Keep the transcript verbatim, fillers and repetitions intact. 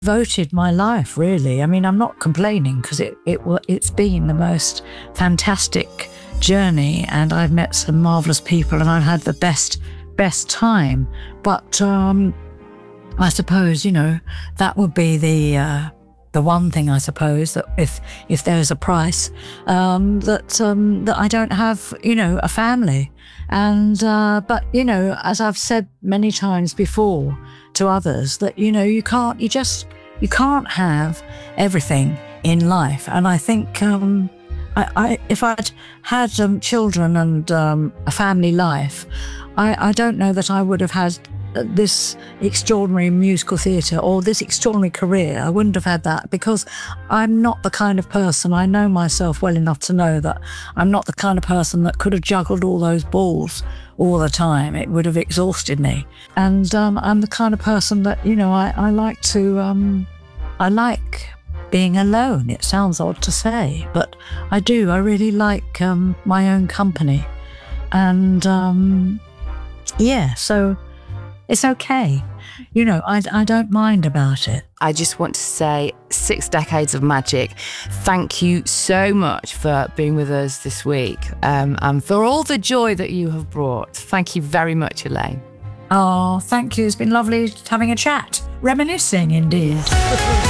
Voted my life, really. I mean, I'm not complaining because it, it, it's been the most fantastic journey and I've met some marvellous people and I've had the best, best time. But um, I suppose, you know, that would be the uh, the one thing, I suppose, that if if there's a price, um, that um, that I don't have, you know, a family. And uh, but, you know, as I've said many times before to others, that, you know, you can't, you just, you can't have everything in life. And I think um, I, I, if I'd had um, children and um, a family life, I, I don't know that I would have had this extraordinary musical theatre or this extraordinary career. I wouldn't have had that because I'm not the kind of person, I know myself well enough to know that I'm not the kind of person that could have juggled all those balls all the time. It would have exhausted me. And um, I'm the kind of person that, you know, I, I like to, um, I like being alone. It sounds odd to say, but I do. I really like um, my own company. And um, yeah, so it's okay. You know, I, I don't mind about it. I just want to say Six Decades of Magic. Thank you so much for being with us this week um, and for all the joy that you have brought. Thank you very much, Elaine. Oh, thank you. It's been lovely having a chat. Reminiscing, indeed.